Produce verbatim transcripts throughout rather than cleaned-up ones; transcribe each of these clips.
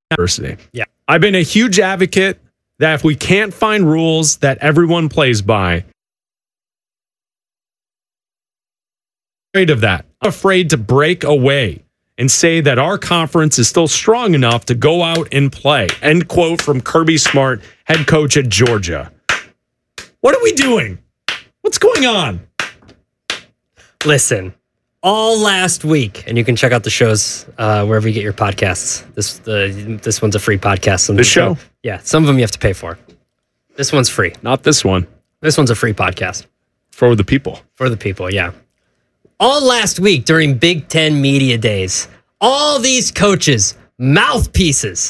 University. Yeah. I've been a huge advocate that if we can't find rules that everyone plays by, afraid of that. I'm afraid to break away and say that our conference is still strong enough to go out and play. End quote from Kirby Smart, head coach at Georgia. What are we doing? What's going on? Listen, all last week, and you can check out the shows uh, wherever you get your podcasts. This uh, this one's a free podcast. Some The show? Yeah, some of them you have to pay for. This one's free. Not this one. This one's a free podcast. For the people. For the people, yeah. All last week during Big Ten Media Days, all these coaches, mouthpieces,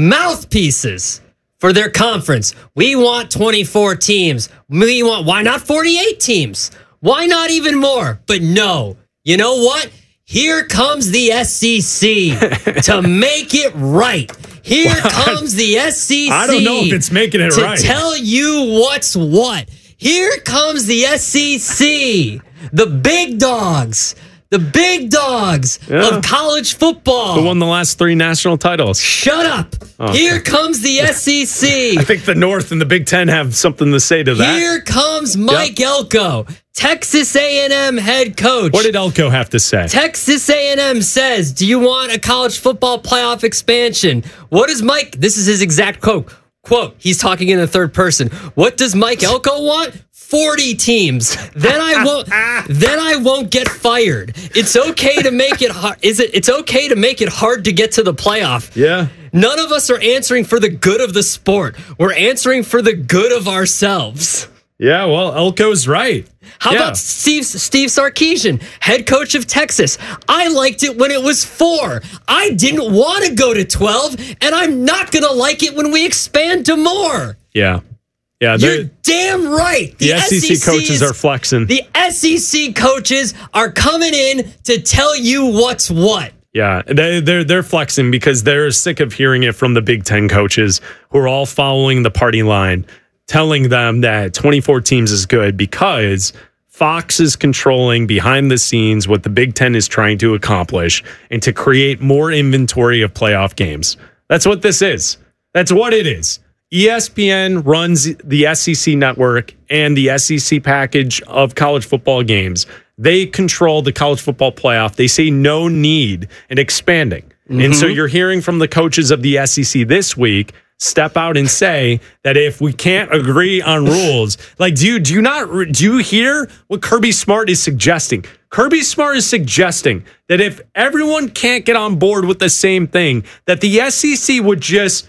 mouthpieces for their conference. We want twenty-four teams. We want, why not forty-eight teams? Why not even more? But no, you know what? Here comes the S E C to make it right. Here Well, comes the S E C. I don't know if it's making it to right. tell you what's what. Here comes the S E C. The big dogs, the big dogs Yeah. of college football. Who won the last three national titles? Shut up. Oh, Here okay. comes the S E C. I think the North and the Big Ten have something to say to that. Here comes Mike Yep. Elko, Texas A and M head coach. What did Elko have to say? Texas A and M says, do you want a college football playoff expansion? What does Mike, this is his exact quote, quote, he's talking in the third person. What does Mike Elko want? forty teams. Then I won't then I won't get fired. It's okay to make it hard. Is it it's okay to make it hard to get to the playoff. Yeah. None of us are answering for the good of the sport. We're answering for the good of ourselves. Yeah, well, Elko's right. How Yeah. about Steve Steve Sarkisian, head coach of Texas? I liked it when it was four. I didn't want to go to twelve, and I'm not going to like it when we expand to more. Yeah. Yeah, You're the, damn right. the S E C coaches are flexing. The S E C coaches are coming in to tell you what's what. Yeah, they, they're they're flexing because they're sick of hearing it from the Big Ten coaches who are all following the party line, telling them that twenty-four teams is good because Fox is controlling behind the scenes what the Big Ten is trying to accomplish and to create more inventory of playoff games. That's what this is. That's what it is. E S P N runs the S E C network and the S E C package of college football games. They control the college football playoff. They say no need in expanding. Mm-hmm. And so you're hearing from the coaches of the S E C this week step out and say that if we can't agree on rules, like, do you, do you not, do you hear what Kirby Smart is suggesting? Kirby Smart is suggesting that if everyone can't get on board with the same thing, that the S E C would just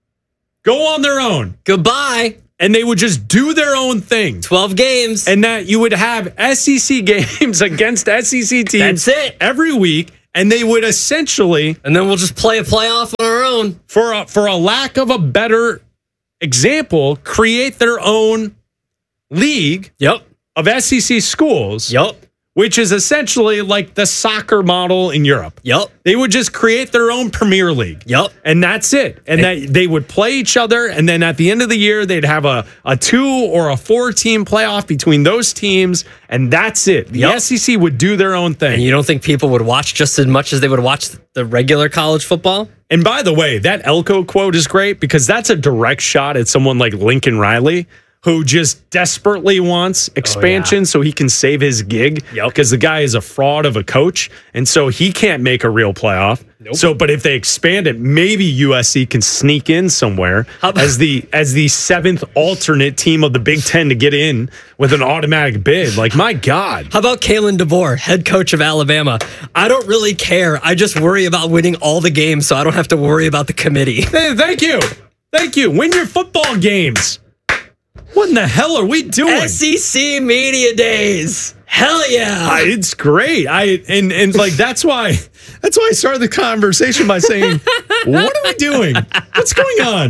go on their own. Goodbye. And they would just do their own thing. twelve games. And that you would have S E C games against S E C teams That's it. every week. And they would essentially, And then we'll just play a playoff on our own. for a, for a lack of a better example, create their own league Yep. of S E C schools. Yep. Which is essentially like the soccer model in Europe. Yep. They would just create their own Premier League. Yep. And that's it. And that they would play each other. And then at the end of the year, they'd have a, a two or a four team playoff between those teams. And that's it. The Yep. S E C would do their own thing. And you don't think people would watch just as much as they would watch the regular college football? And by the way, that Elko quote is great because that's a direct shot at someone like Lincoln Riley, who just desperately wants expansion Oh, yeah. so he can save his gig. Yep. Because the guy is a fraud of a coach, and so he can't make a real playoff. Nope. So, but if they expand it, maybe U S C can sneak in somewhere How about- as the as the seventh alternate team of the Big Ten to get in with an automatic bid. Like, my God. How about Kalen DeBoer, head coach of Alabama? I don't really care. I just worry about winning all the games so I don't have to worry about the committee. Hey, thank you. Thank you. Win your football games. What in the hell are we doing? S E C Media Days. Hell yeah. I, it's great. I and and like that's why that's why I started the conversation by saying, "What are we doing? What's going on?"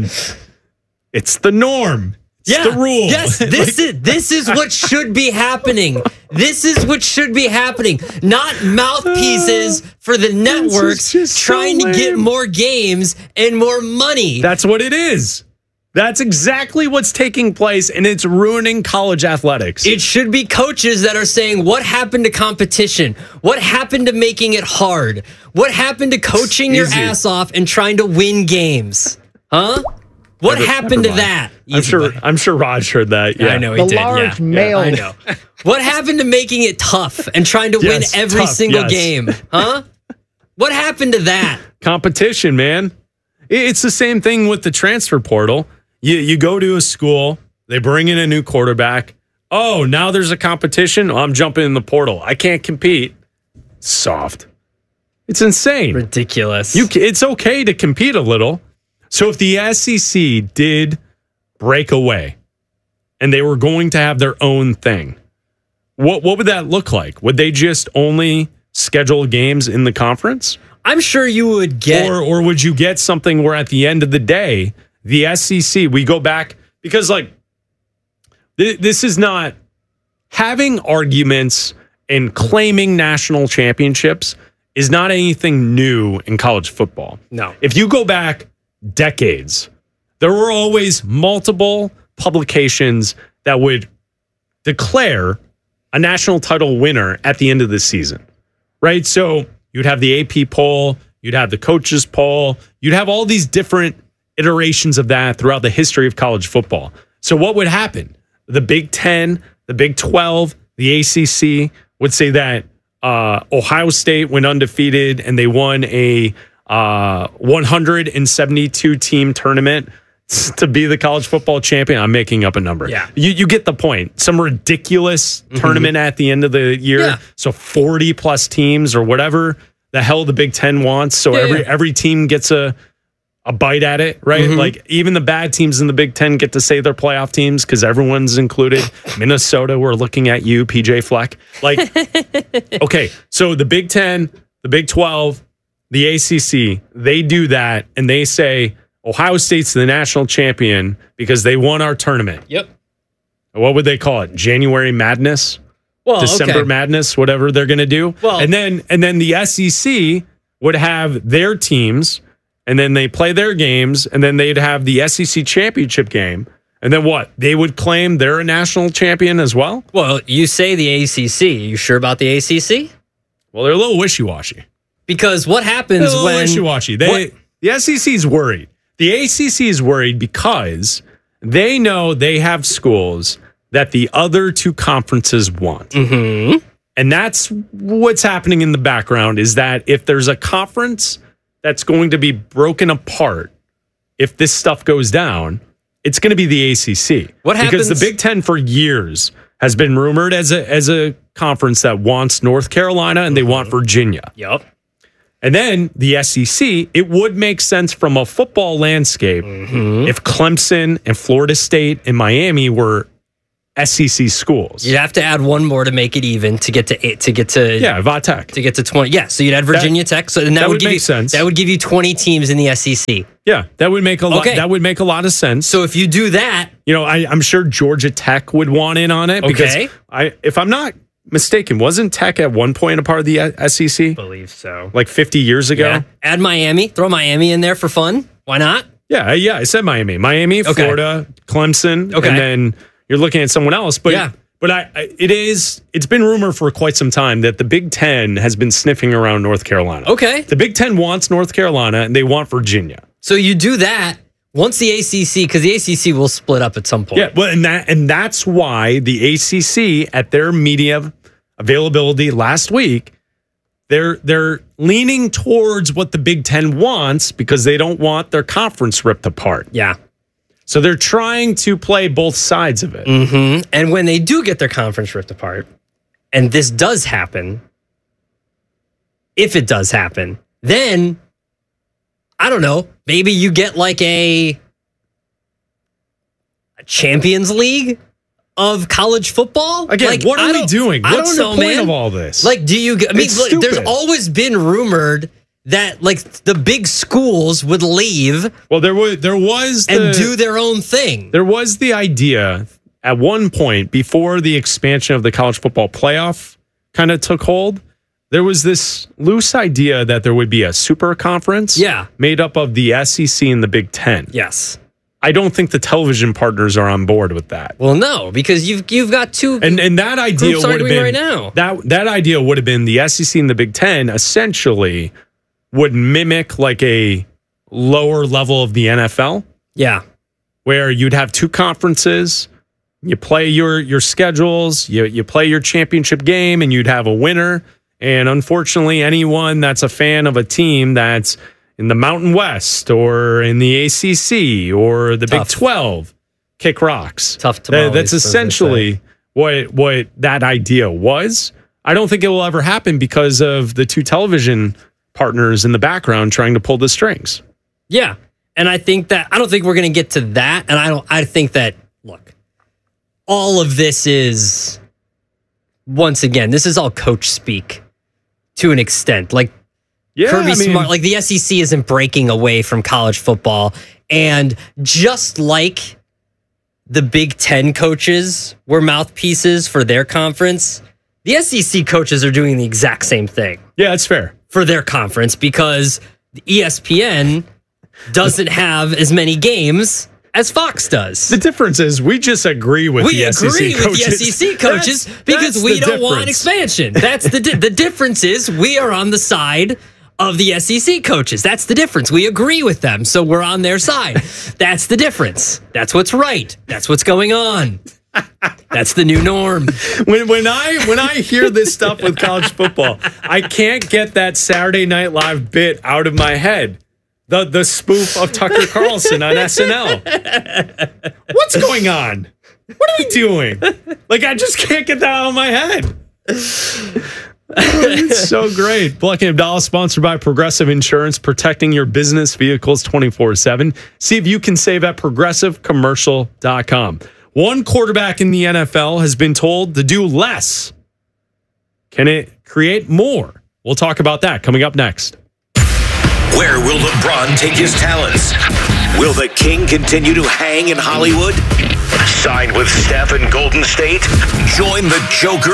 It's the norm. It's yeah. the rule. Yes, this Like- is this is what should be happening. This is what should be happening. Not mouthpieces for the networks just so trying to get lame. more games and more money. That's what it is. That's exactly what's taking place, and it's ruining college athletics. It should be coaches that are saying, what happened to competition? What happened to making it hard? What happened to coaching your Easy. ass off and trying to win games? Huh? What Never- happened never to mind. that? I'm Easy, sure. buddy. I'm sure Raj heard that. Yeah, I know he The did. large yeah. male. I know. What happened to making it tough and trying to Yes, win every tough, single yes. game? Huh? What happened to that? Competition, man. It's the same thing with the transfer portal. You you go to a school, they bring in a new quarterback. Oh, now there's a competition. Oh, I'm jumping in the portal. I can't compete. Soft. It's insane. Ridiculous. You, ca- it's okay to compete a little. So if the S E C did break away and they were going to have their own thing, what what would that look like? Would they just only schedule games in the conference? I'm sure you would get. Or or would you get something where at the end of the day, the S E C, we go back because like th- this is not having arguments and claiming national championships is not anything new in college football. No. If you go back decades, there were always multiple publications that would declare a national title winner at the end of the season, right? So you'd have the A P poll, you'd have the coaches poll, you'd have all these different iterations of that throughout the history of college football. So what would happen? The Big Ten, the Big twelve, the A C C would say that uh, Ohio State went undefeated and they won a uh, one hundred seventy-two team tournament to be the college football champion. I'm making up a number. Yeah. You, you get the point. Some ridiculous mm-hmm. tournament at the end of the year. Yeah. So forty plus teams or whatever the hell the Big Ten wants. So yeah, every yeah. every team gets a a bite at it, right? Mm-hmm. Like even the bad teams in the Big Ten get to say they're playoff teams because everyone's included. Minnesota, we're looking at you, P J Fleck. Like, okay, so the Big Ten, the Big twelve, the A C C, they do that and they say Ohio State's the national champion because they won our tournament. Yep. What would they call it? January Madness? Well, December okay. Madness, whatever they're going to do. Well- and then and then the S E C would have their teams, and then they play their games, and then they'd have the S E C championship game. And then what? They would claim they're a national champion as well? Well, you say the A C C. Are you sure about the A C C? Well, they're a little wishy-washy. Because what They're happens a little when wishy-washy. They, what- the S E C is worried. The A C C is worried because they know they have schools that the other two conferences want. Mm-hmm. And that's what's happening in the background is that if there's a conference that's going to be broken apart, if this stuff goes down, it's going to be the A C C. What Because happens- the Big Ten for years has been rumored as a as a conference that wants North Carolina and they want Virginia. Yep. And then the S E C, it would make sense from a football landscape Mm-hmm. if Clemson and Florida State and Miami were S E C schools. You'd have to add one more to make it even to get to eight, to get to Yeah, Vatech. to get to twenty. Yeah, so you'd add Virginia Tech. So then that, that would, would give make you sense. That would give you twenty teams in the S E C. Yeah, that would make a lot. Okay. That would make a lot of sense. So if you do that, You know, I, I'm sure Georgia Tech would want in on it because Okay. I, if I'm not mistaken, wasn't Tech at one point a part of the S E C believe so. like fifty years ago? Yeah. Add Miami. Throw Miami in there for fun. Why not? Yeah, yeah. I said Miami, Miami, Okay. Florida, Clemson, Okay. and then you're looking at someone else. But Yeah. but I, I, it is. It's been rumored for quite some time that the Big Ten has been sniffing around North Carolina. Okay. The Big Ten wants North Carolina and they want Virginia. So you do that once the A C C, because the A C C will split up at some point. Yeah, well, and that and that's why the A C C at their media availability last week, they're they're leaning towards what the Big Ten wants because they don't want their conference ripped apart. Yeah. So they're trying to play both sides of it. Mm-hmm. And when they do get their conference ripped apart, and this does happen, if it does happen, then I don't know, maybe you get like a, a Champions League of college football. Again, like, what I are we don't- doing? I What's don't the know, point man. of all this? Like, do you? I mean, It's look, there's stupid. always been rumored that like the big schools would leave well, there was there was and the, do their own thing. there was the idea at one point before the expansion of the college football playoff kind of took hold. There was this loose idea that there would be a super conference Yeah. made up of the S E C and the Big Ten. Yes. I don't think the television partners are on board with that. Well, no, because you've you've got two and and that idea would have been right now. that that idea would have been the S E C and the Big Ten essentially would mimic like a lower level of the N F L. Yeah, where you'd have two conferences, you play your your schedules, you you play your championship game, and you'd have a winner. And unfortunately, anyone that's a fan of a team that's in the Mountain West or in the A C C or the Tough. Big twelve, kick rocks. Tough tamales, That's essentially what what that idea was. I don't think it will ever happen because of the two television partners in the background trying to pull the strings. Yeah, and I think that I don't think we're going to get to that. And I don't. I think that look, all of this is once again, this is all coach speak to an extent. Like. Yeah, Kirby I mean, Smart, like the S E C isn't breaking away from college football. And just like the Big Ten coaches were mouthpieces for their conference, the S E C coaches are doing the exact same thing. Yeah, it's fair. For their conference because the E S P N doesn't have as many games as Fox does. The difference is we just agree with we the S E C agree coaches. with the S E C coaches that's, because that's we don't difference. want expansion. That's the di- the difference is we are on the side of the S E C coaches. That's the difference. We agree with them, so we're on their side. That's the difference. That's what's right. That's what's going on. That's the new norm. When when I when I hear this stuff with college football, I can't get that Saturday Night Live bit out of my head. The the spoof of Tucker Carlson on S N L. What's going on? What are we doing? Like I just can't get that out of my head. It's so great. Black and Abdallah, sponsored by Progressive Insurance, protecting your business vehicles twenty-four seven. See if you can save at progressive commercial dot com. One quarterback in the N F L has been told to do less. Can it create more? We'll talk about that coming up next. Where will LeBron take his talents? Will the King continue to hang in Hollywood? Sign with Steph in Golden State? Join the Joker